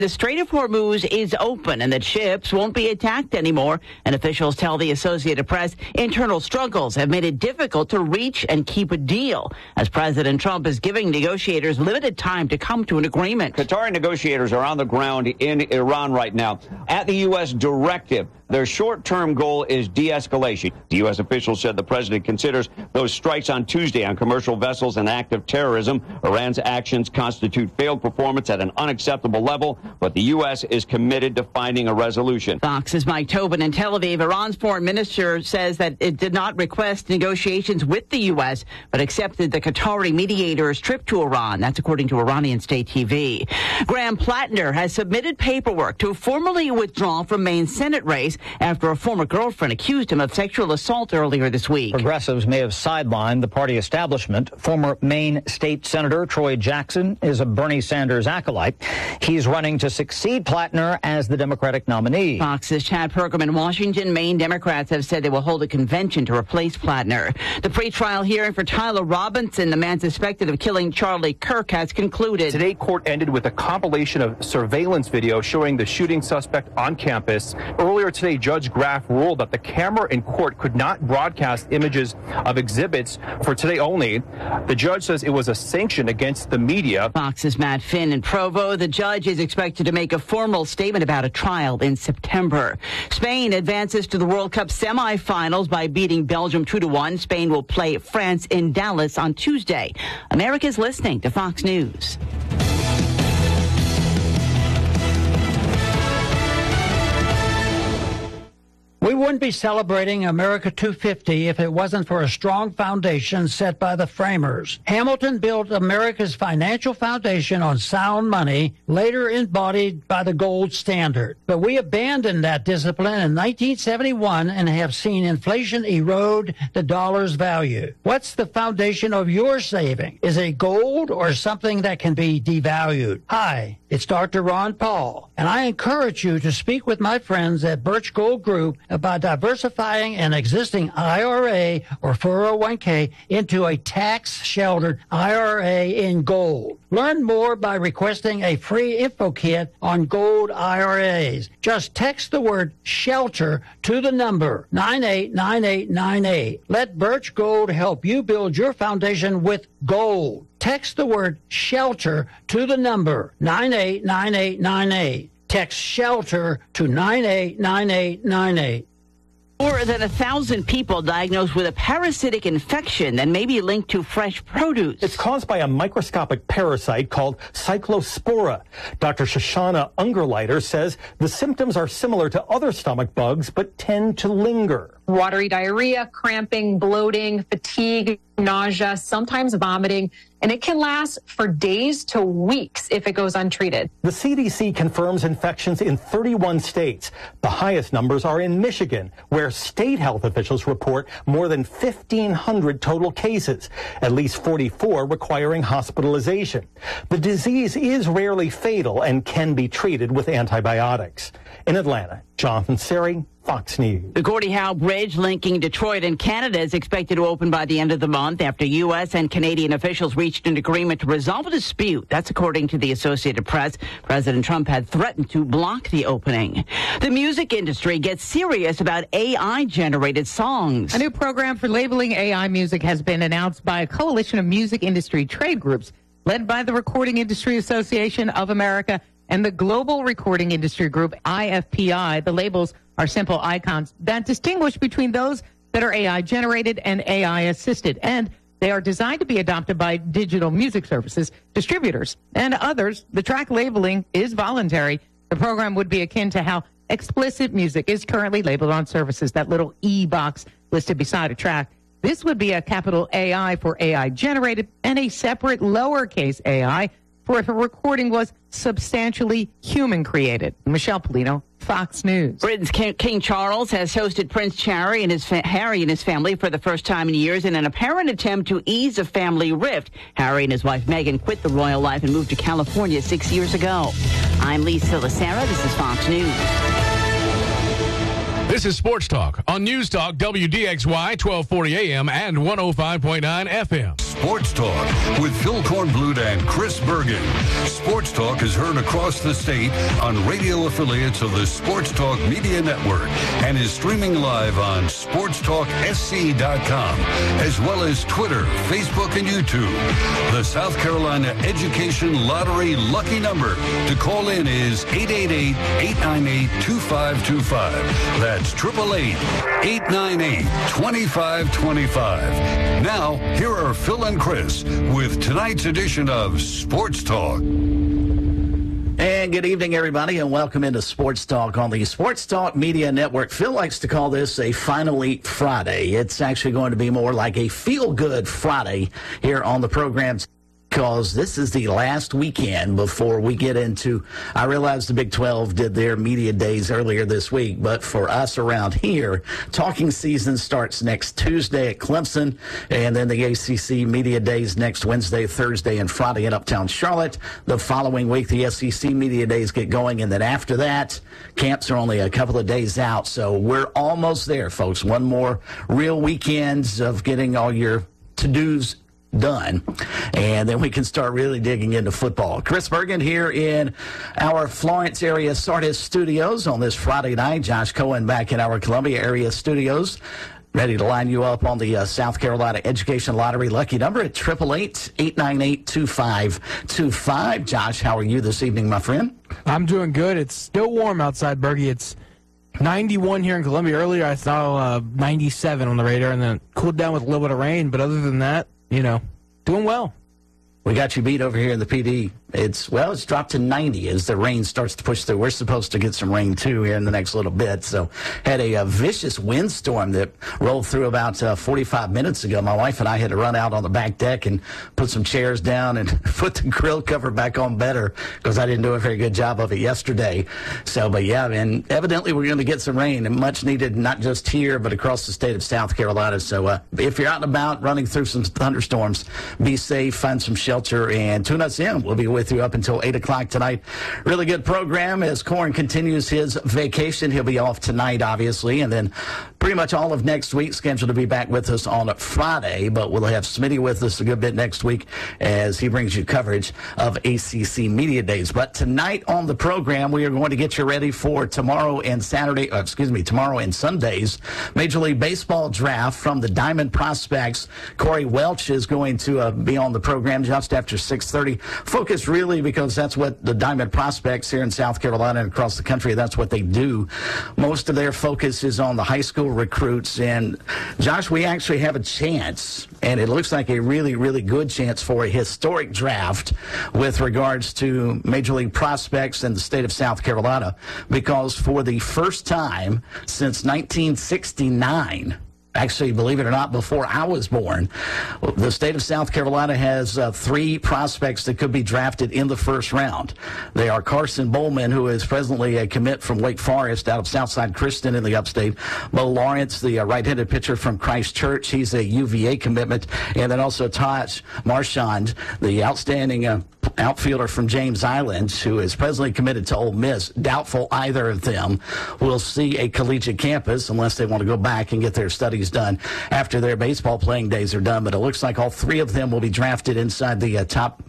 The Strait of Hormuz is open and that ships won't be attacked anymore. And officials tell the Associated Press internal struggles have made it difficult to reach and keep a deal, as President Trump is giving negotiators limited time to come to an agreement. Qatari negotiators are on the ground in Iran right now. At the U.S. directive, their short-term goal is de-escalation. The U.S. officials said the president considers those strikes on Tuesday on commercial vessels an act of terrorism. Iran's actions constitute failed performance at an unacceptable level, but the U.S. is committed to finding a resolution. Fox's Mike Tobin in Tel Aviv. Iran's foreign minister says that it did not request negotiations with the U.S., but accepted the Qatari mediator's trip to Iran. That's according to Iranian state TV. Graham Plattner has submitted paperwork to formally withdraw from Maine's Senate race after a former girlfriend accused him of sexual assault earlier this week. Progressives may have sidelined the party establishment. Former Maine State Senator Troy Jackson is a Bernie Sanders acolyte. He's running to succeed Plattner as the Democratic nominee. Fox's Chad Perkam in Washington. Maine Democrats have said they will hold a convention to replace Plattner. The pretrial hearing for Tyler Robinson, the man suspected of killing Charlie Kirk, has concluded. Today, court ended with a compilation of surveillance video showing the shooting suspect on campus. Earlier today, Judge Graff ruled that the camera in court could not broadcast images of exhibits for today only. The judge says it was a sanction against the media. Fox's Matt Finn in Provo. The judge is expected to make a formal statement about a trial in September. Spain advances to the World Cup semifinals by beating Belgium 2-1. Spain will play France in Dallas on Tuesday. America's listening to Fox News. We wouldn't be celebrating America 250 if it wasn't for a strong foundation set by the framers. Hamilton built America's financial foundation on sound money, later embodied by the gold standard. But we abandoned that discipline in 1971 and have seen inflation erode the dollar's value. What's the foundation of your saving? Is it gold or something that can be devalued? Hi, it's Dr. Ron Paul, and I encourage you to speak with my friends at Birch Gold Group about diversifying an existing IRA or 401k into a tax-sheltered IRA in gold. Learn more by requesting a free info kit on gold IRAs. Just text the word SHELTER to the number 989898. Let Birch Gold help you build your foundation with gold. Text the word SHELTER to the number 989898. Text SHELTER to 989898. More than 1,000 people diagnosed with a parasitic infection that may be linked to fresh produce. It's caused by a microscopic parasite called Cyclospora. Dr. Shoshana Ungerleider says the symptoms are similar to other stomach bugs, but tend to linger. Watery diarrhea, cramping, bloating, fatigue, nausea, sometimes vomiting, and it can last for days to weeks if it goes untreated. The CDC confirms infections in 31 states. The highest numbers are in Michigan, where state health officials report more than 1,500 total cases, at least 44 requiring hospitalization. The disease is rarely fatal and can be treated with antibiotics. In Atlanta, Jonathan Seri, Fox News. The Gordie Howe Bridge linking Detroit and Canada is expected to open by the end of the month after U.S. and Canadian officials reached an agreement to resolve a dispute. That's according to the Associated Press. President Trump had threatened to block the opening. The music industry gets serious about AI-generated songs. A new program for labeling AI music has been announced by a coalition of music industry trade groups led by the Recording Industry Association of America and the Global Recording Industry Group, IFPI. The labels are simple icons that distinguish between those that are AI-generated and AI-assisted, and they are designed to be adopted by digital music services, distributors, and others. The track labeling is voluntary. The program would be akin to how explicit music is currently labeled on services, that little E box listed beside a track. This would be a capital AI for AI-generated and a separate lowercase AI for if a recording was substantially human-created. Michelle Polino, Fox News. Britain's King Charles has hosted Prince Harry and his family for the first time in years in an apparent attempt to ease a family rift. Harry and his wife Meghan quit the royal life and moved to California 6 years ago. I'm Lisa Lacera. This is Fox News. This is Sports Talk on News Talk WDXY 1240 AM and 105.9 FM. Sports Talk with Phil Kornblut and Chris Bergen. Sports Talk is heard across the state on radio affiliates of the Sports Talk Media Network and is streaming live on sportstalksc.com, as well as Twitter, Facebook, and YouTube. The South Carolina Education Lottery lucky number to call in is 888-898-2525. That's 888-898-2525. Now, here are Phil and Chris with tonight's edition of Sports Talk. And good evening, everybody, and welcome into Sports Talk on the Sports Talk Media Network. Phil likes to call this a Finally Friday. It's actually going to be more like a feel-good Friday here on the program, because this is the last weekend before we get into, I realize the Big 12 did their media days earlier this week, but for us around here, talking season starts next Tuesday at Clemson, and then the ACC media days next Wednesday, Thursday, and Friday in Uptown Charlotte. The following week, the SEC media days get going, and then after that, camps are only a couple of days out, so we're almost there, folks. One more real weekend of getting all your to-dos done, and then we can start really digging into football. Chris Bergen here in our Florence area Sardis studios on this Friday night. Josh Cohen back in our Columbia area studios, ready to line you up on the South Carolina Education Lottery lucky number at 888-898-2525. Josh, how are you this evening, my friend? I'm doing good. It's still warm outside, Bergie. It's 91 here in Columbia. Earlier I saw 97 on the radar, and then it cooled down with a little bit of rain, but other than that, you know, doing well. We got you beat over here in the PD. It's dropped to 90 as the rain starts to push through. We're supposed to get some rain, too, here in the next little bit. So had a vicious windstorm that rolled through about 45 minutes ago. My wife and I had to run out on the back deck and put some chairs down and put the grill cover back on better because I didn't do a very good job of it yesterday. So, but yeah, and evidently we're going to get some rain, and much needed, not just here, but across the state of South Carolina. So if you're out and about running through some thunderstorms, be safe, find some shelter, and tune us in. We'll be with you up until 8 o'clock tonight. Really good program as Corn continues his vacation. He'll be off tonight, obviously, and then pretty much all of next week scheduled to be back with us on Friday, but we'll have Smitty with us a good bit next week as he brings you coverage of ACC Media Days. But tonight on the program, we are going to get you ready for tomorrow and Sunday's Major League Baseball draft from the Diamond Prospects. Corey Welch is going to be on the program just after 6:30. Focus really because that's what the Diamond Prospects here in South Carolina and across the country, that's what they do. Most of their focus is on the high school recruits. And Josh, we actually have a chance, and it looks like a really, really good chance for a historic draft with regards to Major League Prospects in the state of South Carolina, because for the first time since 1969, actually, believe it or not, before I was born, the state of South Carolina has 3 prospects that could be drafted in the first round. They are Carson Bowman, who is presently a commit from Wake Forest out of Southside Christian in the upstate. Bo Lawrence, the right-handed pitcher from Christ Church, he's a UVA commitment. And then also Taj Marchand, the outstanding outfielder from James Island, who is presently committed to Ole Miss. Doubtful either of them will see a collegiate campus unless they want to go back and get their studies done after their baseball playing days are done. But it looks like all 3 of them will be drafted inside the top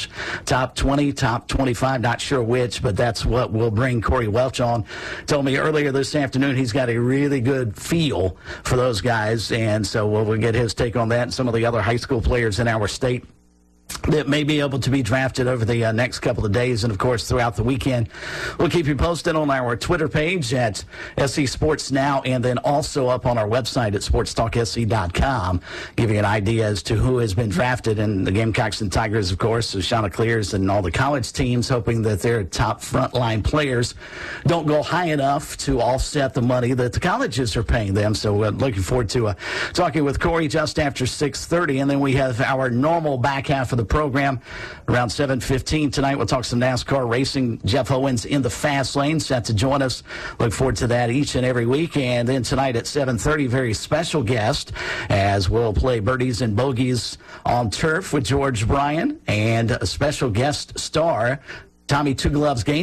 20, top 25, not sure which, but that's what will bring Corey Welch on. Told me earlier this afternoon he's got a really good feel for those guys, and so we'll get his take on that and some of the other high school players in our state that may be able to be drafted over the next couple of days, and of course throughout the weekend. We'll keep you posted on our Twitter page at SC Sports Now, and then also up on our website at sportstalksc.com, giving an idea as to who has been drafted. And the Gamecocks and Tigers, of course, the Chanticleers and all the college teams, hoping that their top frontline players don't go high enough to offset the money that the colleges are paying them. So we're looking forward to talking with Corey just after 6:30, and then we have our normal back half of the program around 7:15 tonight. We'll talk some NASCAR racing. Jeff Owens in the fast lane set to join us. Look forward to that each and every week. And then tonight at 7:30, very special guest, as we'll play birdies and bogeys on turf with George Bryan and a special guest star, Tommy Two Gloves Gainey,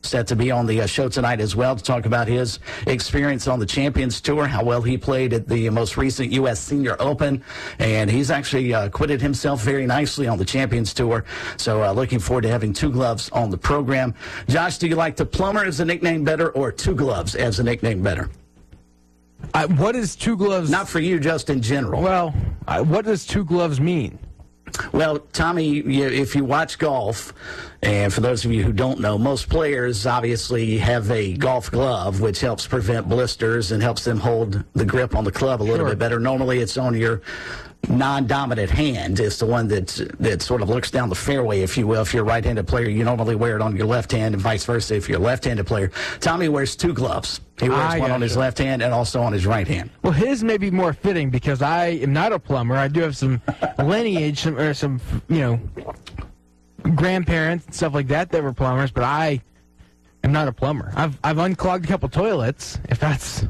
set to be on the show tonight as well to talk about his experience on the Champions Tour, how well he played at the most recent U.S. Senior Open, and he's actually acquitted himself very nicely on the Champions Tour. So looking forward to having Two Gloves on the program. Josh, do you like the Plumber as a nickname better or Two Gloves as a nickname better? What is Two Gloves? Not for you, just in general. Well, what does Two Gloves mean? Well, Tommy, if you watch golf, and for those of you who don't know, most players obviously have a golf glove, which helps prevent blisters and helps them hold the grip on the club a little bit better. Normally, it's on your non-dominant hand. It's the one that sort of looks down the fairway, if you will. If you're a right-handed player, you normally wear it on your left hand, and vice versa if you're a left-handed player. Tommy wears two gloves. He wears one on his left hand and also on his right hand. Well, his may be more fitting because I am not a plumber. I do have some lineage, some grandparents and stuff like that were plumbers, but I am not a plumber. I've unclogged a couple toilets. If that's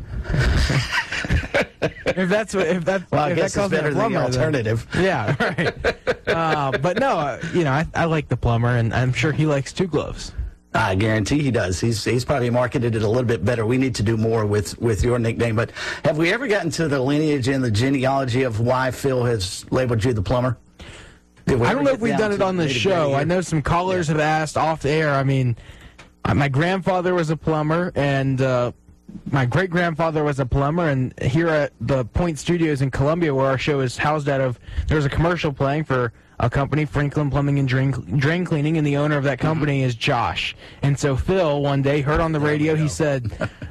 I guess it's better than the alternative. Then, yeah, right. But no, I like the plumber, and I'm sure he likes Two Gloves. I guarantee he does. He's probably marketed it a little bit better. We need to do more with your nickname. But have we ever gotten to the lineage and the genealogy of why Phil has labeled you the Plumber? I don't know if we've done it on the show. I know some callers have asked off the air. I mean, my grandfather was a plumber, and my great-grandfather was a plumber, and here at the Point Studios in Columbia, where our show is housed out of, there's a commercial playing for a company, Franklin Plumbing and Drain Cleaning, and the owner of that company is Josh. And so Phil, one day, heard on the radio, he said,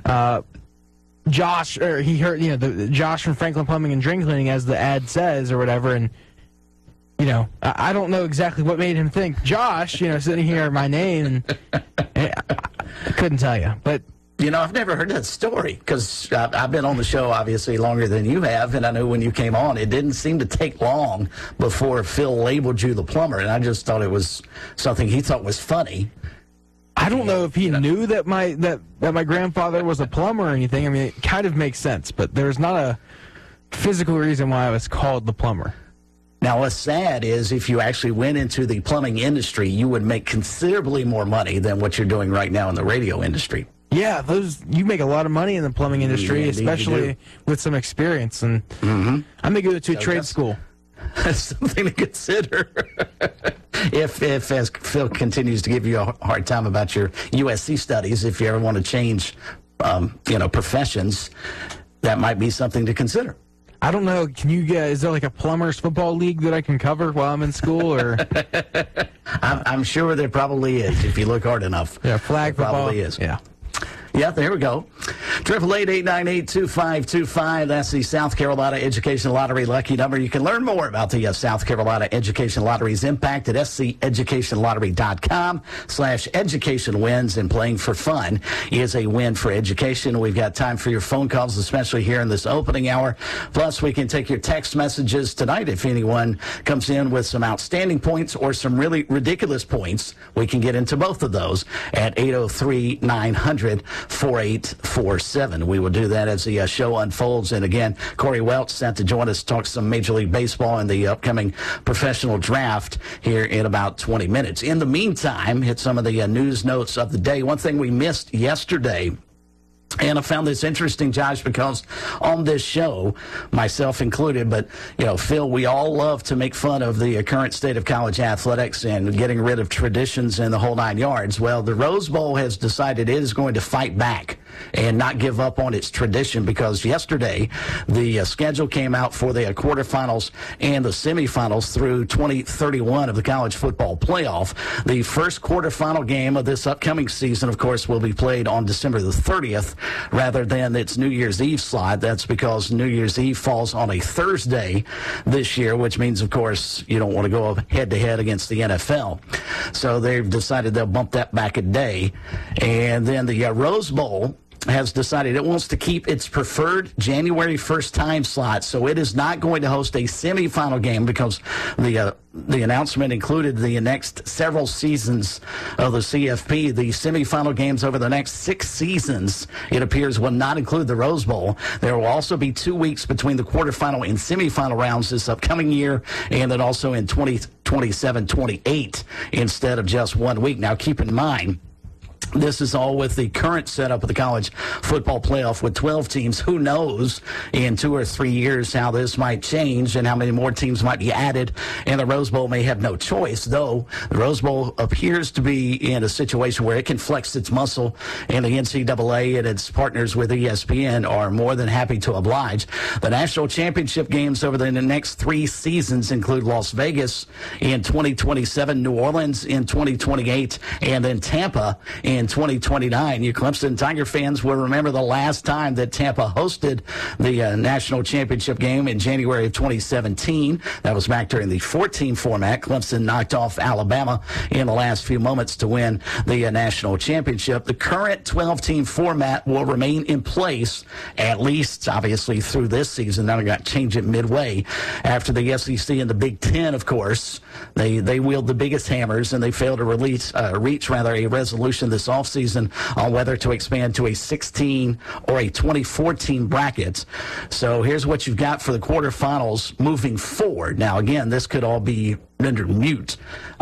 Josh, or he heard, the Josh from Franklin Plumbing and Drain Cleaning, as the ad says, or whatever, and I don't know exactly what made him think Josh, sitting here, my name, and I couldn't tell you, but I've never heard that story because I've been on the show obviously longer than you have, and I know when you came on, it didn't seem to take long before Phil labeled you the plumber, and I just thought it was something he thought was funny. I don't know if he knew that my grandfather was a plumber or anything. I mean, it kind of makes sense, but there's not a physical reason why I was called the plumber. Now, what's sad is if you actually went into the plumbing industry, you would make considerably more money than what you're doing right now in the radio industry. Yeah, you make a lot of money in the plumbing industry, especially with some experience. And I'm going to go to a trade school. That's something to consider. If as Phil continues to give you a hard time about your USC studies, if you ever want to change, professions, that might be something to consider. I don't know. Is there like a plumbers football league that I can cover while I'm in school, or? I'm sure there probably is if you look hard enough. Yeah, flag football. Probably is. Yeah. Yeah, there we go. 888-898-2525. That's the South Carolina Education Lottery lucky number. You can learn more about the South Carolina Education Lottery's impact at SCEducationLottery.com/education wins, and playing for fun is a win for education. We've got time for your phone calls, especially here in this opening hour. Plus, we can take your text messages tonight. If anyone comes in with some outstanding points or some really ridiculous points, we can get into both of those at 803-900-4847. We will do that as the show unfolds. And again, Corey Welch sent to join us, talk some Major League Baseball and the upcoming professional draft here in about 20 minutes. In the meantime, hit some of the news notes of the day. One thing we missed yesterday, and I found this interesting, Josh, because on this show, myself included, but, Phil, we all love to make fun of the current state of college athletics and getting rid of traditions and the whole 9 yards. Well, the Rose Bowl has decided it is going to fight back and not give up on its tradition, because yesterday the schedule came out for the quarterfinals and the semifinals through 2031 of the college football playoff. The first quarterfinal game of this upcoming season, of course, will be played on December the 30th rather than its New Year's Eve slot. That's because New Year's Eve falls on a Thursday this year, which means, of course, you don't want to go head-to-head against the NFL. So they've decided they'll bump that back a day. And then the Rose Bowl has decided it wants to keep its preferred January 1st time slot, so it is not going to host a semifinal game because the announcement included the next several seasons of the CFP. The semifinal games over the next 6 seasons, it appears, will not include the Rose Bowl. There will also be 2 weeks between the quarterfinal and semifinal rounds this upcoming year, and then also in 2027-28 instead of just 1 week. Now, keep in mind, This is all with the current setup of the college football playoff with 12 teams. Who knows in 2 or 3 years how this might change and how many more teams might be added. And the Rose Bowl may have no choice, though the Rose Bowl appears to be in a situation where it can flex its muscle, and the NCAA and its partners with ESPN are more than happy to oblige. The national championship games over the next 3 seasons include Las Vegas in 2027, New Orleans in 2028, and then Tampa in 2029. You Clemson Tiger fans will remember the last time that Tampa hosted the national championship game in January of 2017. That was back during the 14 format. Clemson knocked off Alabama in the last few moments to win the national championship. The current 12-team format will remain in place at least, obviously, through this season. Now we got to change it midway after the SEC and the Big Ten, of course. They wield the biggest hammers, and they failed to reach a resolution this offseason on whether to expand to a 16 or a 24-team bracket. So here's what you've got for the quarterfinals moving forward. Now, again, this could all be rendered moot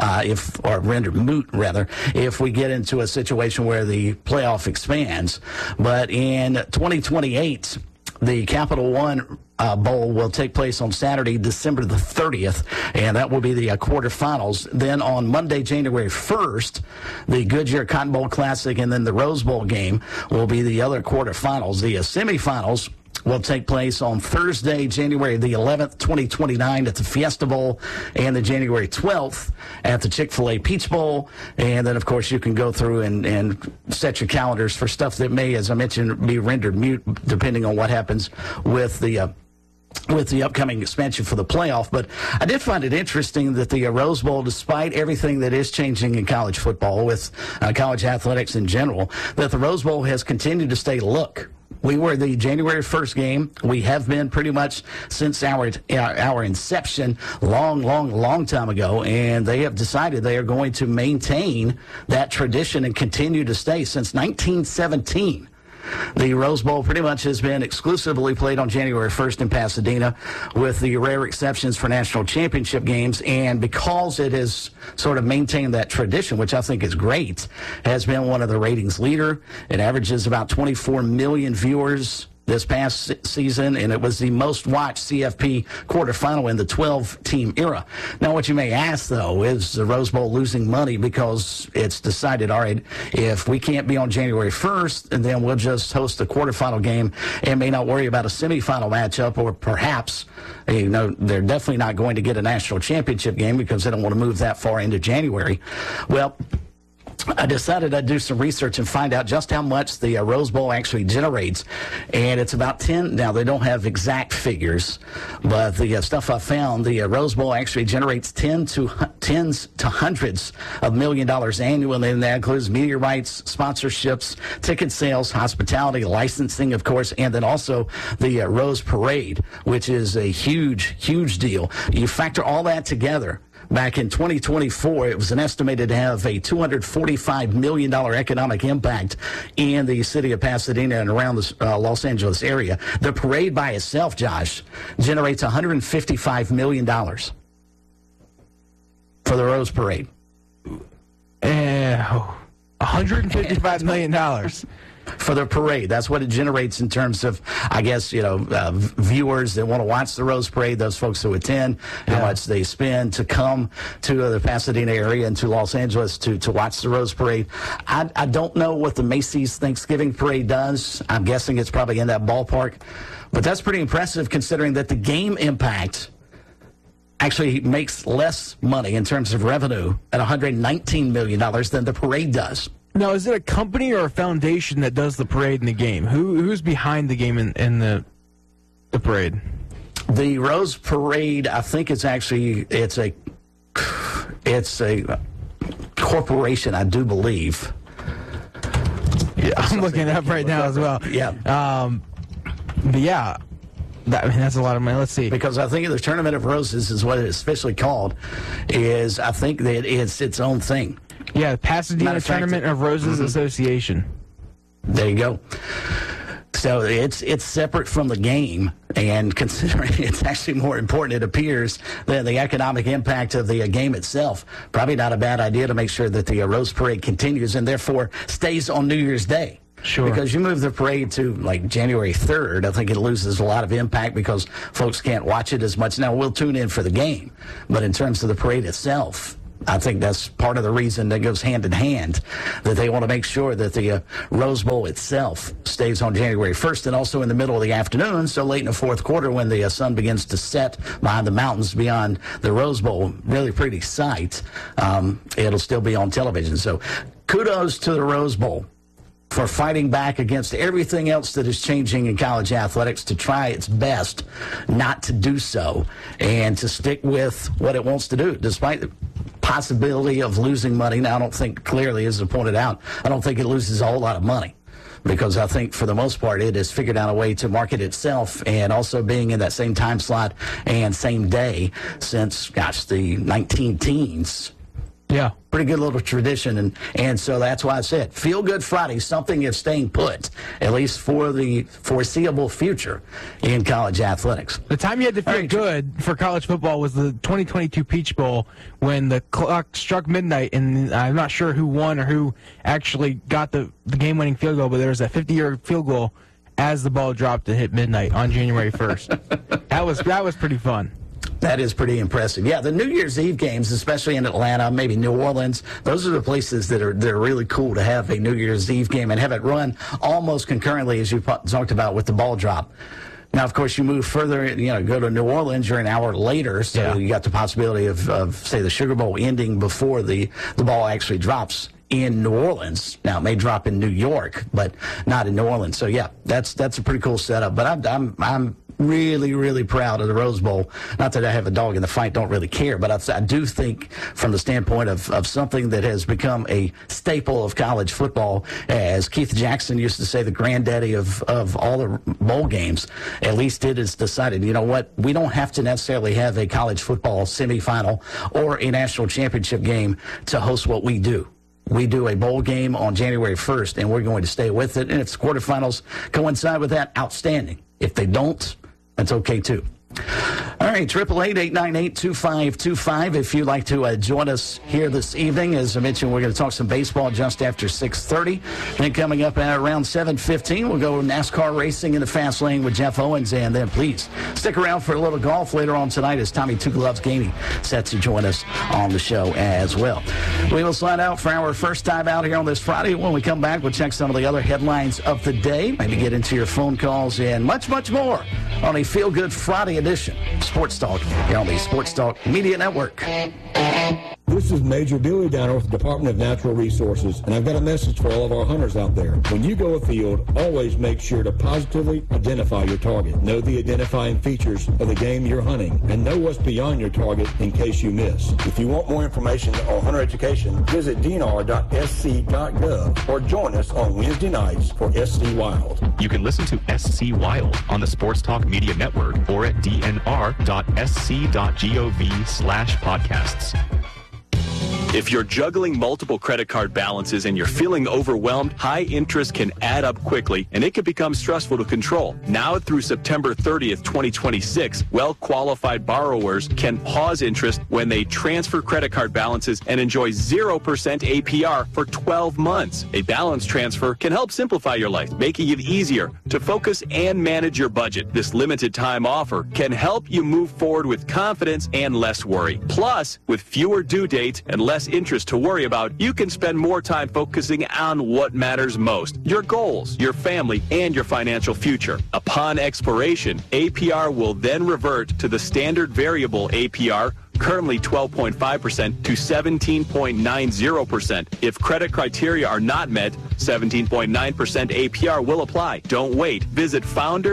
if we get into a situation where the playoff expands. But in 2028, the Capital One Bowl will take place on Saturday, December the 30th, and that will be the quarterfinals. Then on Monday, January 1st, the Goodyear Cotton Bowl Classic and then the Rose Bowl game will be the other quarterfinals. The semifinals will take place on Thursday, January the 11th, 2029 at the Fiesta Bowl, and the January 12th at the Chick-fil-A Peach Bowl. And then, of course, you can go through and set your calendars for stuff that may, as I mentioned, be rendered mute depending on what happens with the upcoming expansion for the playoff. But I did find it interesting that the Rose Bowl, despite everything that is changing in college football with college athletics in general, that the Rose Bowl has continued to stay, look, we were the January 1st game. We have been pretty much since our inception, long time ago, and they have decided they are going to maintain that tradition and continue to stay since 1917. The Rose Bowl pretty much has been exclusively played on January 1st in Pasadena, with the rare exceptions for national championship games. And because it has sort of maintained that tradition, which I think is great, has been one of the ratings leader. It averages about 24 million viewers this past season, and it was the most watched CFP quarterfinal in the 12-team era. Now, what you may ask, though, is the Rose Bowl losing money because it's decided, all right, if we can't be on January 1st, and then we'll just host a quarterfinal game and may not worry about a semifinal matchup, or perhaps, they're definitely not going to get a national championship game because they don't want to move that far into January. Well, I decided I'd do some research and find out just how much the Rose Bowl actually generates. And it's about 10. Now, they don't have exact figures, but the stuff I found, the Rose Bowl actually generates tens to hundreds of $1 million annually. And that includes media rights, sponsorships, ticket sales, hospitality, licensing, of course, and then also the Rose Parade, which is a huge deal. You factor all that together. Back in 2024, it was estimated to have a $245 million economic impact in the city of Pasadena and around the Los Angeles area. The parade by itself, Josh, generates $155 million for the Rose Parade. $155 million. For the parade. That's what it generates in terms of, I guess, viewers that want to watch the Rose Parade, those folks who attend, how much they spend to come to the Pasadena area and to Los Angeles to watch the Rose Parade. I don't know what the Macy's Thanksgiving Parade does. I'm guessing it's probably in that ballpark. But that's pretty impressive considering that the game impact actually makes less money in terms of revenue at $119 million than the parade does. Now, is it a company or a foundation that does the parade in the game? Who's behind the game in the parade? The Rose Parade, I think it's a corporation, I do believe. Yeah, I'm looking it up right now as well. Yeah. But yeah. That's a lot of money. Let's see. Because I think the Tournament of Roses is what it's officially called. I think that it's its own thing. Yeah, Pasadena Tournament of Roses Association. There you go. So it's separate from the game, and considering it's actually more important, it appears, than the economic impact of the game itself, probably not a bad idea to make sure that the Rose Parade continues and therefore stays on New Year's Day. Sure. Because you move the parade to like January 3rd, I think it loses a lot of impact because folks can't watch it as much. Now, we'll tune in for the game, but in terms of the parade itself, I think that's part of the reason that goes hand in hand, that they want to make sure that the Rose Bowl itself stays on January 1st and also in the middle of the afternoon, so late in the fourth quarter when the sun begins to set behind the mountains beyond the Rose Bowl, really pretty sight, it'll still be on television. So kudos to the Rose Bowl for fighting back against everything else that is changing in college athletics to try its best not to do so and to stick with what it wants to do, despite the possibility of losing money. Now, I don't think, clearly, as I pointed out, I don't think it loses a whole lot of money, because I think for the most part it has figured out a way to market itself, and also being in that same time slot and same day since, the 19-teens. Yeah. Pretty good little tradition, and so that's why I said Feel Good Friday, something is staying put, at least for the foreseeable future in college athletics. The time you had to feel good for college football was the 2022 Peach Bowl, when the clock struck midnight, and I'm not sure who won or who actually got the game-winning field goal, but there was a 50-yard field goal as the ball dropped to hit midnight on January 1st. That was pretty fun. That is pretty impressive. Yeah, the New Year's Eve games, especially in Atlanta, maybe New Orleans, those are the places that are really cool to have a New Year's Eve game and have it run almost concurrently, as you talked about, with the ball drop. Now, of course, you move further, go to New Orleans, you're an hour later, so you got the possibility of, say, the Sugar Bowl ending before the ball actually drops in New Orleans. Now, it may drop in New York, but not in New Orleans. So, yeah, that's a pretty cool setup. But I'm really, really proud of the Rose Bowl. Not that I have a dog in the fight, don't really care, but I do think from the standpoint of something that has become a staple of college football, as Keith Jackson used to say, the granddaddy of all the bowl games, at least it is decided, you know what, we don't have to necessarily have a college football semifinal or a national championship game to host what we do. We do a bowl game on January 1st, and we're going to stay with it. And if the quarterfinals coincide with that, outstanding. If they don't, that's okay, too. All right, 888-898-2525. If you'd like to join us here this evening, as I mentioned, we're going to talk some baseball just after 6:30. Then coming up at around 7:15, we'll go NASCAR racing in the fast lane with Jeff Owens. And then please stick around for a little golf later on tonight, as Tommy Two Gloves Gaming set to join us on the show as well. We will slide out for our first time out here on this Friday. When we come back, we'll check some of the other headlines of the day, maybe get into your phone calls, and much, much more on a Feel Good Friday edition Sports Talk here on the Sports Talk Media Network. This is Major Dewey Downer with the Department of Natural Resources, and I've got a message for all of our hunters out there. When you go afield, always make sure to positively identify your target. Know the identifying features of the game you're hunting, and know what's beyond your target in case you miss. If you want more information on hunter education, visit dnr.sc.gov or join us on Wednesday nights for SC Wild. You can listen to SC Wild on the Sports Talk Media Network or at dnr.sc.gov/podcasts. If you're juggling multiple credit card balances and you're feeling overwhelmed, high interest can add up quickly and it can become stressful to control. Now through September 30th, 2026, well-qualified borrowers can pause interest when they transfer credit card balances and enjoy 0% APR for 12 months. A balance transfer can help simplify your life, making it easier to focus and manage your budget. This limited time offer can help you move forward with confidence and less worry. Plus, with fewer due dates and less interest to worry about, you can spend more time focusing on what matters most: your goals, your family, and your financial future. Upon expiration, APR will then revert to the standard variable APR, currently 12.5% to 17.90%. If credit criteria are not met, 17.9% APR will apply. Don't wait. Visit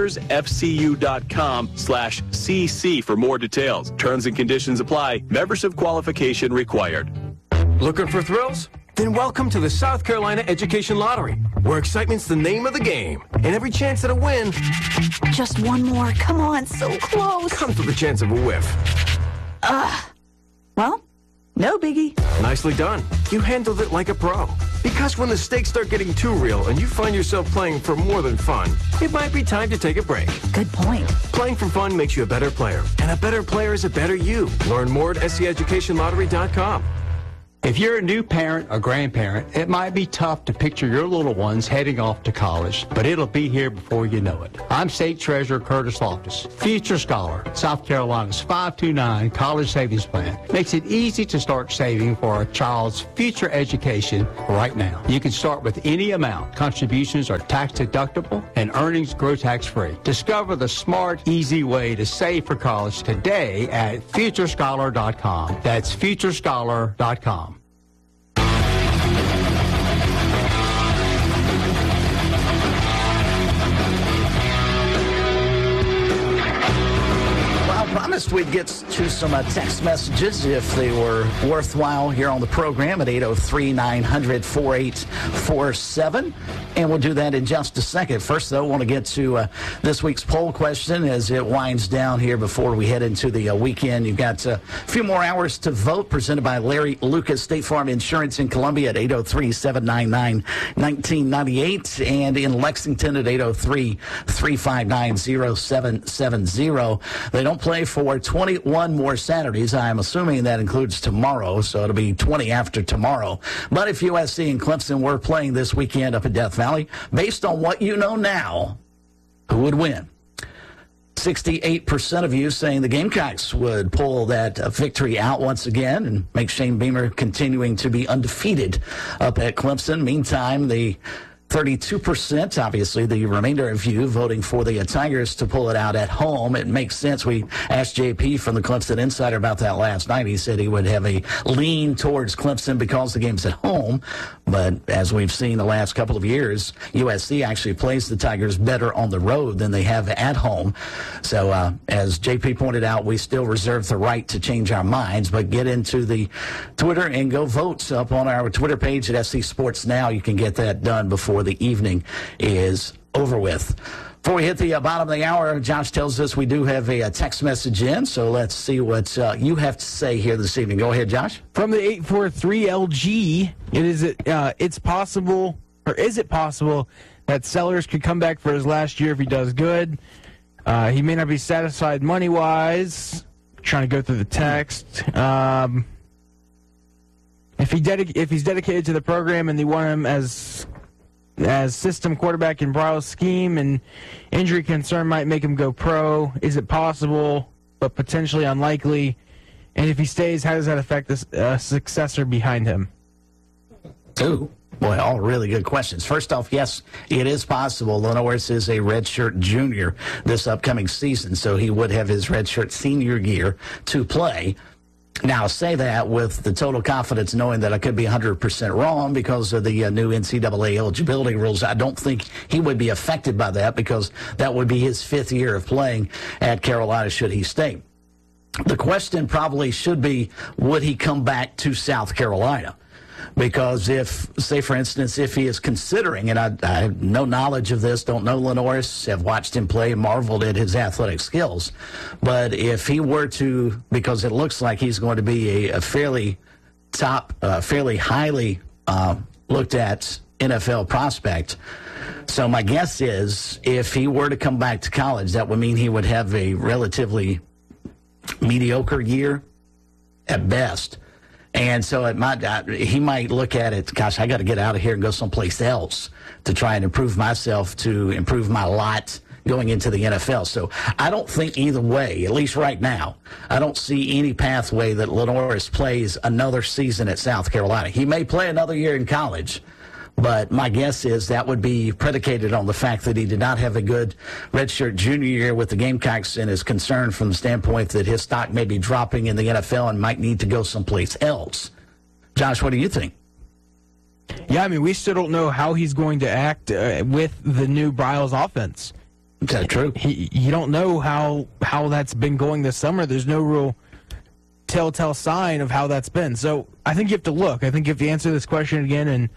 foundersfcu.com/cc for more details. Terms and conditions apply. Membership qualification required. Looking for thrills? Then welcome to the South Carolina Education Lottery, where excitement's the name of the game, and every chance at a win. Just one more. Come on, so close. Comes with the chance of a whiff. Well, No biggie. Nicely done. You handled it like a pro. Because when the stakes start getting too real and you find yourself playing for more than fun, it might be time to take a break. Good point. Playing for fun makes you a better player, and a better player is a better you. Learn more at SCEducationLottery.com. If you're a new parent or grandparent, it might be tough to picture your little ones heading off to college, but it'll be here before you know it. I'm State Treasurer Curtis Loftus, Future Scholar, South Carolina's 529 College Savings Plan. Makes it easy to start saving for a child's future education right now. You can start with any amount. Contributions are tax deductible and earnings grow tax-free. Discover the smart, easy way to save for college today at FutureScholar.com. That's FutureScholar.com. Promised we'd get to some text messages if they were worthwhile here on the program at 803-900-4847. And we'll do that in just a second. First, though, I want to get to this week's poll question as it winds down here before we head into the weekend. You've got a few more hours to vote, presented by Larry Lucas, State Farm Insurance in Columbia at 803-799-1998 and in Lexington at 803-359-0770. They don't play for 21 more Saturdays. I'm assuming that includes tomorrow, so it'll be 20 after tomorrow. But if USC and Clemson were playing this weekend up at Death Valley, based on what you know now, who would win? 68% of you saying the Gamecocks would pull that victory out once again and make Shane Beamer continuing to be undefeated up at Clemson. Meantime, the 32%, obviously, the remainder of you voting for the Tigers to pull it out at home. It makes sense. We asked JP from the Clemson Insider about that last night. He said he would have a lean towards Clemson because the game's at home. But as we've seen the last couple of years, USC actually plays the Tigers better on the road than they have at home. So as JP pointed out, we still reserve the right to change our minds. But get into the Twitter and go vote up on our Twitter page at SC Sports Now. You can get that done before the evening is over with. Before we hit the bottom of the hour, Josh tells us we do have a text message in, so let's see what you have to say here this evening. Go ahead, Josh. From the 843LG, it's possible, or is it possible, that Sellers could come back for his last year if he does good? He may not be satisfied money-wise. Trying to go through the text. If he's dedicated to the program and they want him as system quarterback in Bryle's scheme, and injury concern might make him go pro. Is it possible, but potentially unlikely? And if he stays, how does that affect the successor behind him? Ooh, boy, all really good questions. First off, yes, it is possible. Lenoris is a redshirt junior this upcoming season, so he would have his redshirt senior year to play. Now, I say that with the total confidence knowing that I could be 100% wrong because of the new NCAA eligibility rules. I don't think he would be affected by that because that would be his fifth year of playing at Carolina should he stay. The question probably should be, would he come back to South Carolina? Because if, say, for instance, if he is considering, and I have no knowledge of this, don't know Lenoris, have watched him play, marveled at his athletic skills, but if he were to, because it looks like he's going to be a fairly top, fairly highly looked at NFL prospect, so my guess is if he were to come back to college, that would mean he would have a relatively mediocre year at best. And so he might look at it, gosh, I got to get out of here and go someplace else to try and improve myself, to improve my lot going into the NFL. So I don't think either way, at least right now, I don't see any pathway that Lenoris plays another season at South Carolina. He may play another year in college, but my guess is that would be predicated on the fact that he did not have a good redshirt junior year with the Gamecocks and is concerned from the standpoint that his stock may be dropping in the NFL and might need to go someplace else. Josh, what do you think? Yeah, I mean, we still don't know how he's going to act with the new Bryles offense. Is that true? You don't know how that's been going this summer. There's no real telltale sign of how that's been. So I think you have to look. I think you have to answer this question again and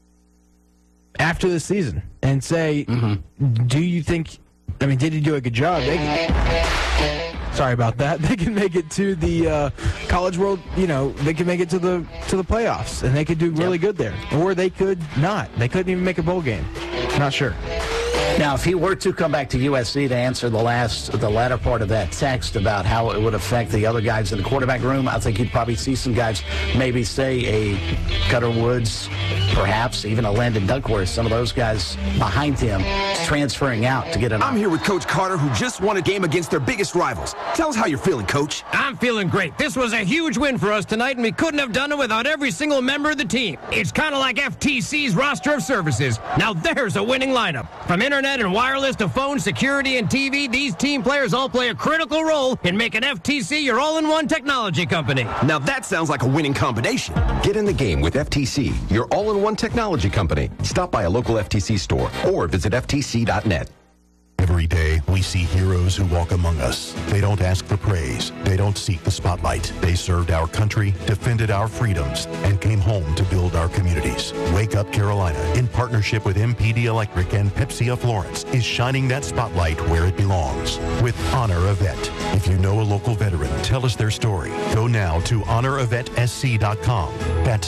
after the season and say, do you think, I mean, did he do a good job? Sorry about that. They can make it to the College World. They can make it to the playoffs, and they could do really good there. Or they could not. They couldn't even make a bowl game. Not sure. Now, if he were to come back to USC to answer the latter part of that text about how it would affect the other guys in the quarterback room, I think you'd probably see some guys, maybe say a Cutter Woods, perhaps even a Landon Duckworth, some of those guys behind him transferring out to get an. I'm here with Coach Carter, who just won a game against their biggest rivals. Tell us how you're feeling, Coach. I'm feeling great. This was a huge win for us tonight, and we couldn't have done it without every single member of the team. It's kind of like FTC's roster of services. Now there's a winning lineup. From internet and wireless to phone, security, and TV, these team players all play a critical role in making FTC your all-in-one technology company. Now that sounds like a winning combination. Get in the game with FTC, your all-in-one technology company. Stop by a local FTC store or visit FTC.net. Every day, we see heroes who walk among us. They don't ask for praise. They don't seek the spotlight. They served our country, defended our freedoms, and came home to build our communities. Wake Up Carolina, in partnership with MPD Electric and Pepsi of Florence, is shining that spotlight where it belongs with Honor a Vet. If you know a local veteran, tell us their story. Go now to honoravetSC.com. That's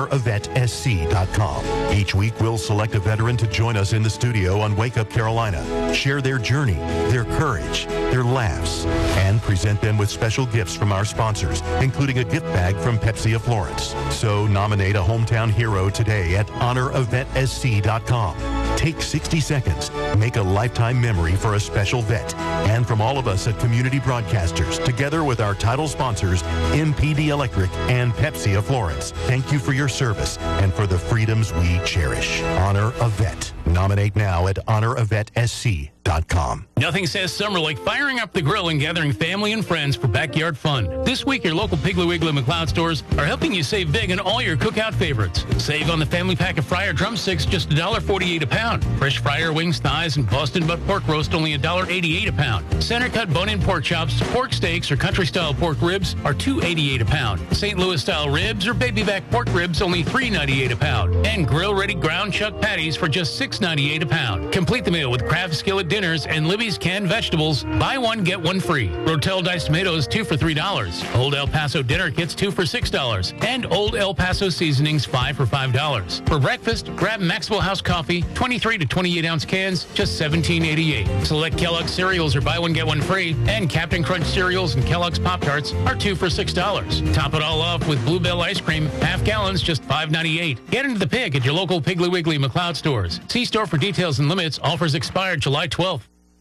honoravetSC.com. Each week, we'll select a veteran to join us in the studio on Wake Up Carolina. Share their journey, their courage, their laughs, and present them with special gifts from our sponsors, including a gift bag from Pepsi of Florence. So nominate a hometown hero today at honoravetSC.com. Take 60 seconds. Make a lifetime memory for a special vet. And from all of us at Community Broadcasters, together with our title sponsors, MPD Electric and Pepsi of Florence, thank you for your service and for the freedoms we cherish. Honor a Vet. Nominate now at honoravetSC.com. Nothing says summer like firing up the grill and gathering family and friends for backyard fun. This week, your local Piggly Wiggly McLeod stores are helping you save big on all your cookout favorites. Save on the family pack of fryer drumsticks, just $1.48 a pound. Fresh fryer wings, thighs, and Boston butt pork roast, only $1.88 a pound. Center cut bone-in pork chops, pork steaks, or country-style pork ribs are $2.88 a pound. St. Louis-style ribs or baby back pork ribs, only $3.98 a pound. And grill-ready ground chuck patties for just $6.98 a pound. Complete the meal with Kraft Skillet dinners and Libby's canned vegetables. Buy one, get one free. Rotel diced tomatoes, 2 for $3. Old El Paso dinner kits, 2 for $6. And Old El Paso seasonings, 5 for $5. For breakfast, grab Maxwell House coffee, 23 to 28 ounce cans, just $17.88. Select Kellogg's cereals or buy one, get one free. And Captain Crunch cereals and Kellogg's Pop-Tarts are 2 for $6. Top it all off with Bluebell ice cream, half gallons, just $5.98. Get into the pig at your local Piggly Wiggly McLeod stores. See store for details and limits. Offers expired July 12th.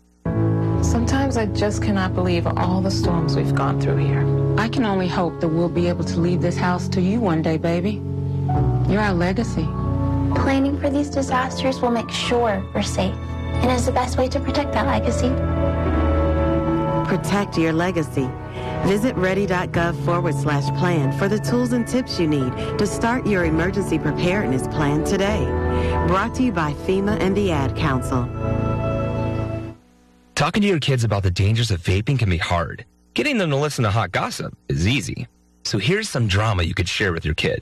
Sometimes I just cannot believe all the storms we've gone through here. I can only hope that we'll be able to leave this house to you one day, baby. You're our legacy. Planning for these disasters will make sure we're safe and is the best way to protect that legacy. Protect your legacy. Visit ready.gov/plan for the tools and tips you need to start your emergency preparedness plan today. Brought to you by FEMA and the Ad Council. Talking to your kids about the dangers of vaping can be hard. Getting them to listen to hot gossip is easy. So here's some drama you could share with your kid.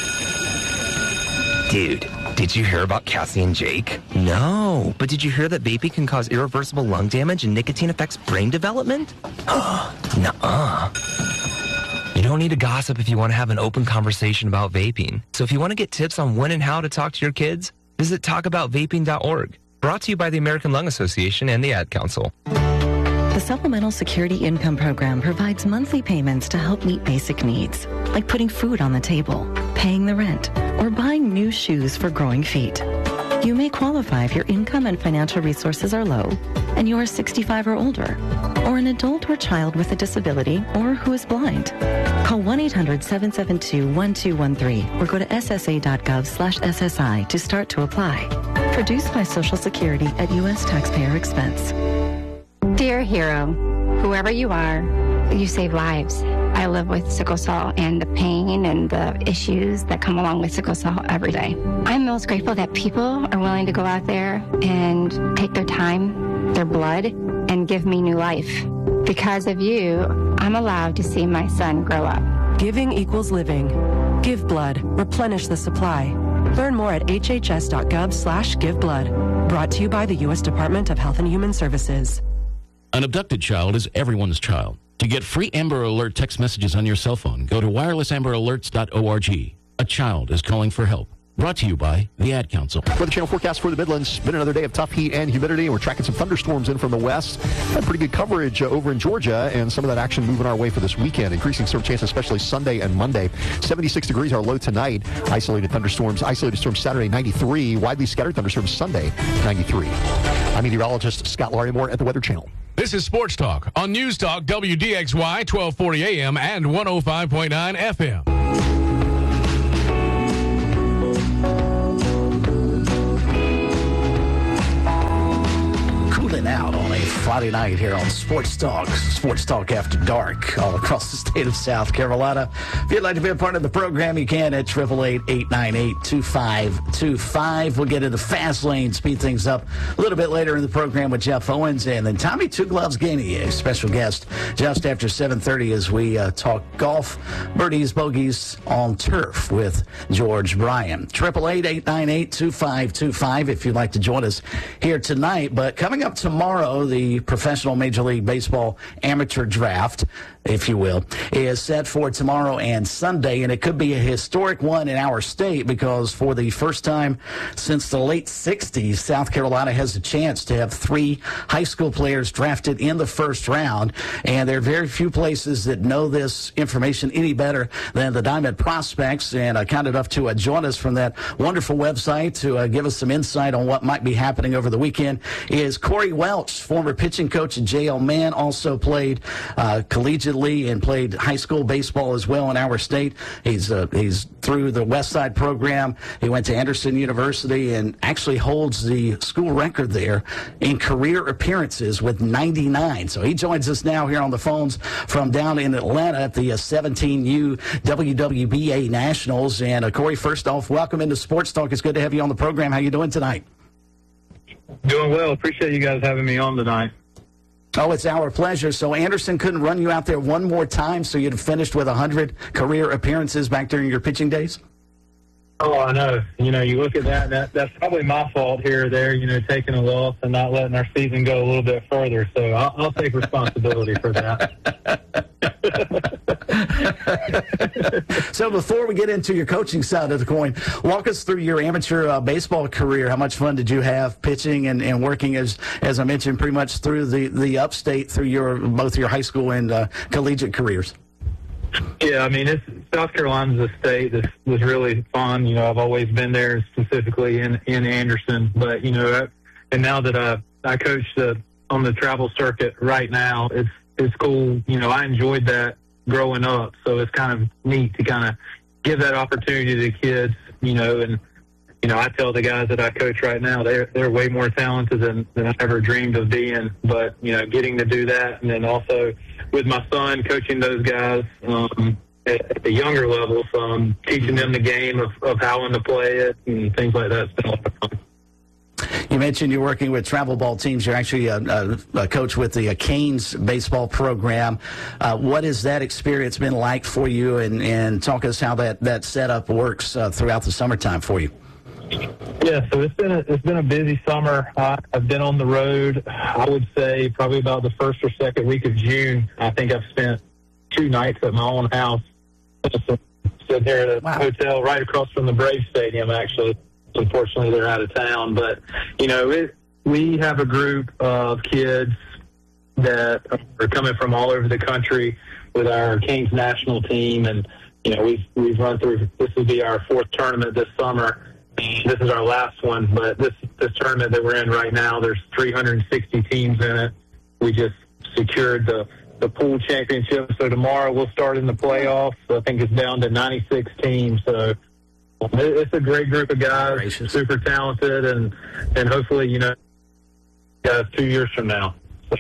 Dude, did you hear about Cassie and Jake? No, but did you hear that vaping can cause irreversible lung damage and nicotine affects brain development? Nuh-uh. You don't need to gossip if you want to have an open conversation about vaping. So if you want to get tips on when and how to talk to your kids, visit talkaboutvaping.org. Brought to you by the American Lung Association and the Ad Council. The Supplemental Security Income Program provides monthly payments to help meet basic needs, like putting food on the table, paying the rent, or buying new shoes for growing feet. You may qualify if your income and financial resources are low and you are 65 or older, or an adult or child with a disability or who is blind. Call 1-800-772-1213 or go to ssa.gov/SSI to start to apply. Produced by Social Security at U.S. taxpayer expense. Dear hero, whoever you are, you save lives. I live with sickle cell and the pain and the issues that come along with sickle cell every day. I'm most grateful that people are willing to go out there and take their time, their blood, and give me new life. Because of you, I'm allowed to see my son grow up. Giving equals living. Give blood. Replenish the supply. Learn more at hhs.gov/giveblood. Brought to you by the U.S. Department of Health and Human Services. An abducted child is everyone's child. To get free Amber Alert text messages on your cell phone, go to wirelesamberalerts.org. A child is calling for help. Brought to you by the Ad Council. Weather Channel forecast for the Midlands. Been another day of tough heat and humidity. We're tracking some thunderstorms in from the west. Had pretty good coverage over in Georgia, and some of that action moving our way for this weekend. Increasing storm chance, especially Sunday and Monday. 76 degrees our low tonight. Isolated storms Saturday, 93. Widely scattered thunderstorms Sunday, 93. I'm meteorologist Scott Larimore at the Weather Channel. This is Sports Talk on News Talk WDXY 1240 AM and 105.9 FM. Out on a Friday night here on Sports Talk After Dark, all across the state of South Carolina. If you'd like to be a part of the program, you can at 888-898-2525. We'll get into fast lane, speed things up a little bit later in the program with Jeff Owens, and then Tommy Two Gloves Gainey, a special guest just after 7:30 as we talk golf, birdies, bogeys on turf with George Bryan. 888-898-2525 if you'd like to join us here tonight. But coming up tomorrow, the professional Major League Baseball amateur draft, if you will, is set for tomorrow and Sunday, and it could be a historic one in our state because for the first time since the late 60s, South Carolina has a chance to have 3 high school players drafted in the first round, and there are very few places that know this information any better than the Diamond Prospects, and kind enough to join us from that wonderful website to give us some insight on what might be happening over the weekend is Corey Welch, former pitching coach at J.L. Mann, also played collegiately and played high school baseball as well in our state. He's through the West Side program. He went to Anderson University and actually holds the school record there in career appearances with 99. So he joins us now here on the phones from down in Atlanta at the 17U WWBA Nationals. And Corey, first off, welcome into Sports Talk. It's good to have you on the program. How you doing tonight? Doing well. Appreciate you guys having me on tonight. Oh, it's our pleasure. So Anderson couldn't run you out there one more time so you'd have finished with 100 career appearances back during your pitching days? Oh, I know. You know, you look at that's probably my fault here or there, taking a loss and not letting our season go a little bit further. So I'll take responsibility for that. So before we get into your coaching side of the coin, walk us through your amateur baseball career. How much fun did you have pitching and working, as I mentioned, pretty much through the upstate through both your high school and collegiate careers? Yeah, I mean, South Carolina's a state that was really fun. I've always been there, specifically in Anderson. But, and now that I coach on the travel circuit right now, it's cool. I enjoyed that growing up. So it's kind of neat to kind of give that opportunity to the kids, and, I tell the guys that I coach right now, they're way more talented than I ever dreamed of being. But, getting to do that, and then also with my son, coaching those guys at the younger levels, teaching them the game of how to play it and things like that. It's been a lot of fun. You mentioned you're working with travel ball teams. You're actually a coach with the Canes baseball program. What has that experience been like for you? And talk us how that setup works throughout the summertime for you. Yeah, so it's been a busy summer. I've been on the road, I would say, probably about the first or second week of June. I think I've spent 2 nights at my own house. Sitting here at a hotel right across from the Braves Stadium, actually. Unfortunately, they're out of town. But, we have a group of kids that are coming from all over the country with our Kings national team. And, we've run through, this will be our 4th tournament this summer. This is our last one, but this tournament that we're in right now, there's 360 teams in it. We just secured the pool championship, so tomorrow we'll start in the playoffs. I think it's down to 96 teams, so it's a great group of guys, super talented, and hopefully, guys 2 years from now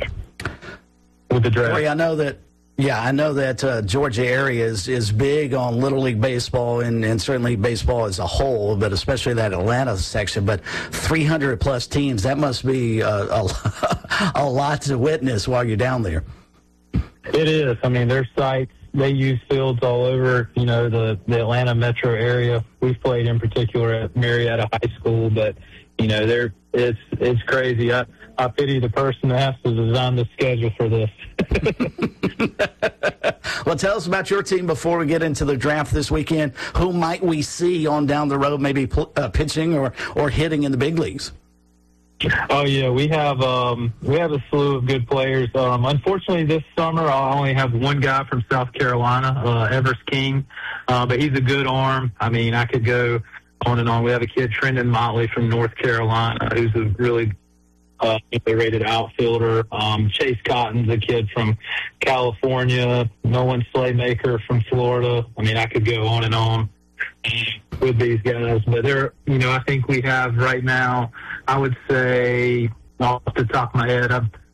with the draft. Corey, I know that Georgia area is big on Little League baseball and certainly baseball as a whole, but especially that Atlanta section. But 300-plus teams, that must be a lot to witness while you're down there. It is. I mean, their sites, they use fields all over, the Atlanta metro area. We've played in particular at Marietta High School, but, it's crazy. I pity the person that has to design the schedule for this. Well, tell us about your team before we get into the draft this weekend. Who might we see on down the road, maybe pitching or hitting in the big leagues? Oh yeah, we have a slew of good players. Unfortunately, this summer I only have one guy from South Carolina, Everest King, but he's a good arm. I mean, I could go on and on. We have a kid, Trendon Motley from North Carolina, who's a really rated outfielder. Chase Cotton's a kid from California. Nolan Slaymaker from Florida. I mean, I could go on and on with these guys, but I think we have right now, I would say off the top of my head,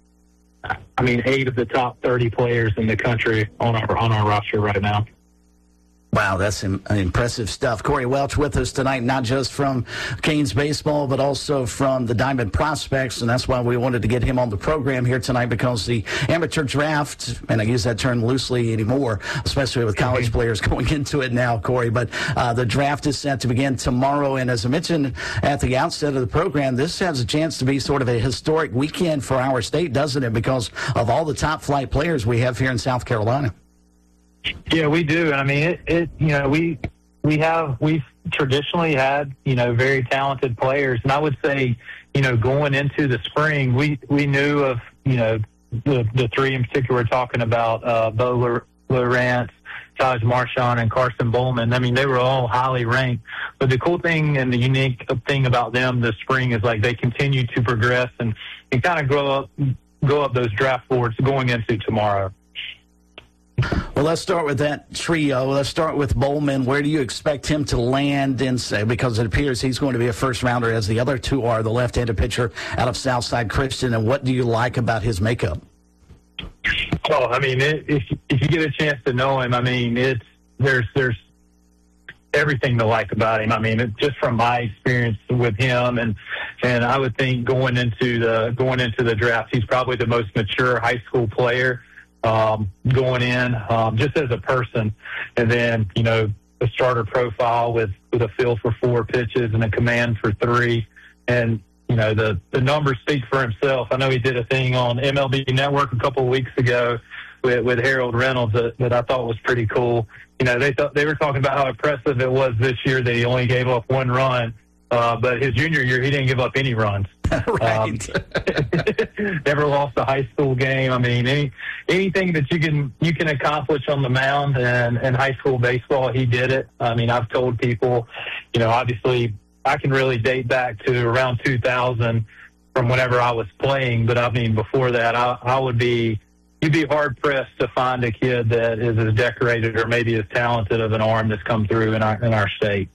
8 of the top 30 players in the country on our roster right now. Wow, that's impressive stuff. Corey Welch with us tonight, not just from Canes baseball, but also from the Diamond Prospects, and that's why we wanted to get him on the program here tonight, because the amateur draft, and I use that term loosely anymore, especially with college players going into it now, Corey, but the draft is set to begin tomorrow, and as I mentioned at the outset of the program, this has a chance to be sort of a historic weekend for our state, doesn't it, because of all the top flight players we have here in South Carolina. Yeah, we do. I mean, we've traditionally had, very talented players. And I would say, going into the spring, we knew of, the 3 in particular we're talking about, Bo Lorance, Taj Marchand, and Carson Bowman. I mean, they were all highly ranked. But the cool thing and the unique thing about them this spring is, like, they continue to progress and kind of go up those draft boards going into tomorrow. Well, let's start with that trio. Let's start with Bowman. Where do you expect him to land in, because it appears he's going to be a first-rounder, as the other 2 are, the left-handed pitcher out of Southside Christian, and what do you like about his makeup? Oh, I mean, if you get a chance to know him, I mean, there's everything to like about him. I mean, just from my experience with him, and I would think going into the draft, he's probably the most mature high school player going in, just as a person. And then, a starter profile with a feel for 4 pitches and a command for 3. And, the numbers speak for himself. I know he did a thing on MLB Network a couple of weeks ago with Harold Reynolds that I thought was pretty cool. They were talking about how impressive it was this year that he only gave up 1 run. But his junior year, he didn't give up any runs. Right. Never lost a high school game. I mean, anything that you can accomplish on the mound and high school baseball, he did it. I mean, I've told people, obviously I can really date back to around 2000 from whenever I was playing. But I mean, before that, you'd be hard pressed to find a kid that is as decorated or maybe as talented of an arm that's come through in our state.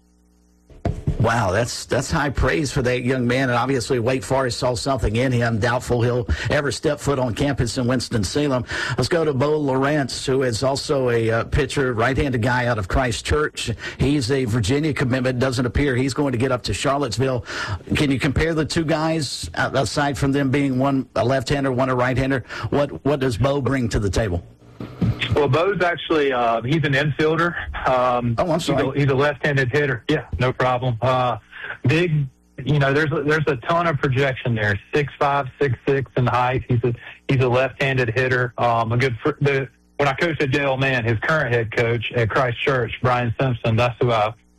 Wow, that's high praise for that young man, and obviously Wake Forest saw something in him. Doubtful he'll ever step foot on campus in Winston-Salem. Let's go to Bo Lorance, who is also a pitcher, right-handed guy out of Christ Church. He's a Virginia commitment. Doesn't appear he's going to get up to Charlottesville. Can you compare the 2 guys, aside from them being one a left-hander, one a right-hander? What does Bo bring to the table? Well, Bo's actually, he's an infielder. I'm sorry. He's a left-handed hitter. Yeah, no problem. Big, there's a ton of projection there. 6'5", 6'6" in height. He's a left-handed hitter. When I coached at Dale Mann, his current head coach at Christ Church, Brian Simpson, that's who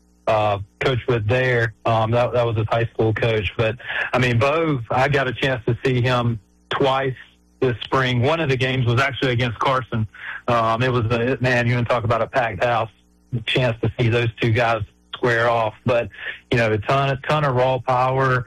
I coached with there. That was his high school coach. But, I mean, Bo, I got a chance to see him twice this spring. One of the games was actually against Carson. It was you want to talk about a packed house, chance to see those 2 guys square off. But, a ton of raw power,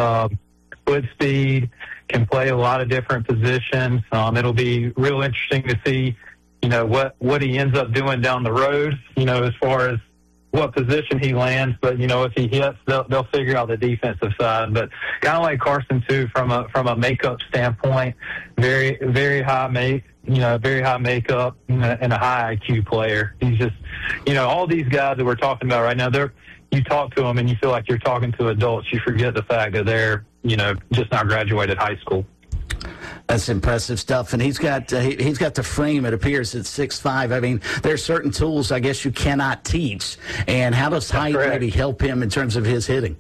foot speed, can play a lot of different positions. It'll be real interesting to see, what he ends up doing down the road, as far as what position he lands. But, if he hits, they'll figure out the defensive side. But kind of like Carson, too, from a makeup standpoint, very, very high very high makeup and a high IQ player. He's just, all these guys that we're talking about right now, you talk to them and you feel like you're talking to adults. You forget the fact that they're, just not graduated high school. That's impressive stuff, and he's got the frame. It appears at 6'5". I mean, there's certain tools I guess you cannot teach. And how does height maybe help him in terms of his hitting?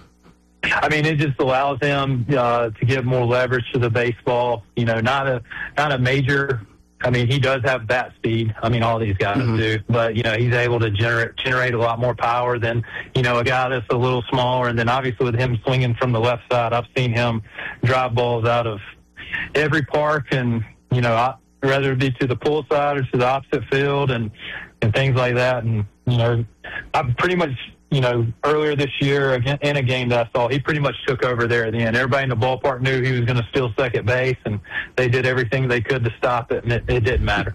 I mean, it just allows him to give more leverage to the baseball. Not a major I mean, he does have bat speed. I mean, all these guys do. But, you know, he's able to generate a lot more power than, you know, a guy that's a little smaller. And then obviously with him swinging from the left side, I've seen him drive balls out of every park. And, you know, whether it be to the pull side or to the opposite field and things like that. And, you know, I pretty much, you know, earlier this year in a game that I saw, he pretty much took over there at the end. Everybody in the ballpark knew he was going to steal second base, and they did everything they could to stop it, and it didn't matter.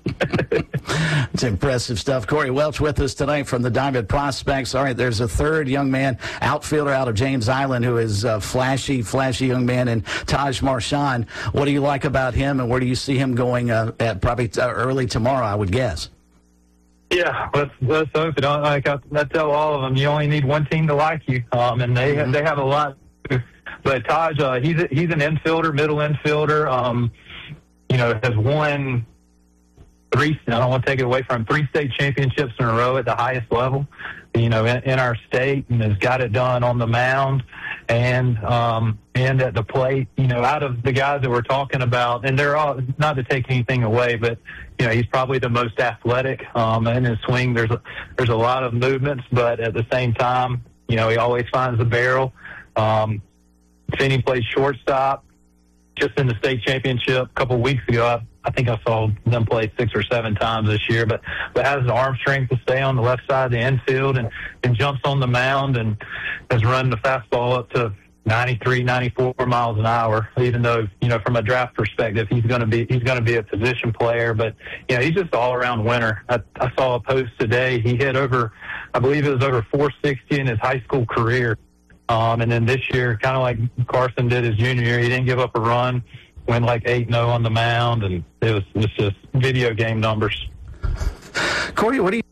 It's impressive stuff. Corey Welch with us tonight from the Diamond Prospects. All right, there's a third young man, outfielder out of James Island, who is a flashy young man, and Taj Marchand. What do you like about him, and where do you see him going at probably early tomorrow, I would guess? Yeah, let's hope it. Like I tell all of them, you only need one team to like you, and they have a lot. But Taj, he's an infielder, middle infielder. You know, has won I don't want to take it away from him, 3 state championships in a row at the highest level, you know, in our state, and has got it done on the mound and at the plate. You know, out of the guys that we're talking about, and they're all, not to take anything away, but, you know, he's probably the most athletic in his swing. There's a lot of movements, but at the same time, you know, he always finds the barrel. Finney plays shortstop. Just in the state championship a couple of weeks ago, I think I saw them play 6 or 7 times this year, but has the arm strength to stay on the left side of the infield and jumps on the mound and has run the fastball up to 93, 94 miles an hour, even though, you know, from a draft perspective, he's going to be a position player, but, you know, he's just all around winner. I saw a post today. He hit I believe it was over 460 in his high school career. And then this year, kind of like Carson did his junior year, he didn't give up a run, went like 8-0 on the mound, and it was just video game numbers. Corey, what do you